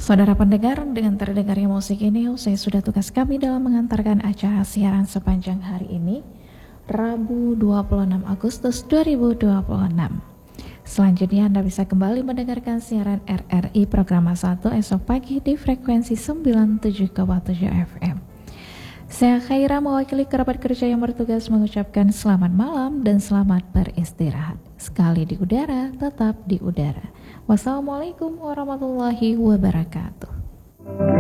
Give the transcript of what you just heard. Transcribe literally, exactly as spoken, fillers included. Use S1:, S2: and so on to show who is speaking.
S1: Saudara pendengar, dengan terdengarnya musik ini, usai sudah tugas kami dalam mengantarkan acara siaran sepanjang hari ini, Rabu dua puluh enam Agustus dua ribu dua puluh enam. Selanjutnya Anda bisa kembali mendengarkan siaran R R I Programa satu esok pagi di frekuensi sembilan puluh tujuh koma tujuh F M. Saya Khaira mewakili kerabat kerja yang bertugas mengucapkan selamat malam dan selamat beristirahat. Sekali di udara, tetap di udara. Wassalamualaikum warahmatullahi wabarakatuh.